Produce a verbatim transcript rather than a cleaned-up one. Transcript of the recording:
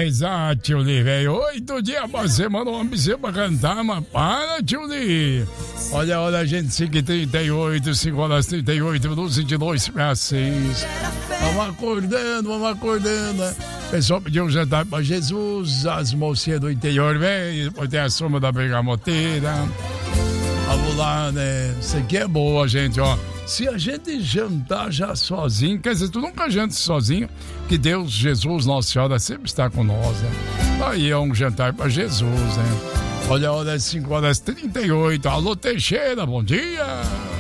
Beleza, tio Li, velho. Oito dias pra semana, um homem pra cantar, mas para, tio Li. Olha, olha, a gente, cinco e trinta e oito, cinco horas trinta e oito, minutos, vinte e dois para seis. Vamos acordando, vamos acordando. O pessoal pediu um jantar pra Jesus, as mocinhas do interior, velho. Depois tem a soma da bergamoteira. Vamos lá, né? Isso aqui é boa, gente, ó. Se a gente jantar já sozinho, quer dizer, tu nunca janta sozinho, que Deus, Jesus, Nossa Senhora, sempre está com nós, né? Aí é um jantar para Jesus, né? Olha a hora, cinco horas e trinta e oito. Alô, Teixeira, bom dia!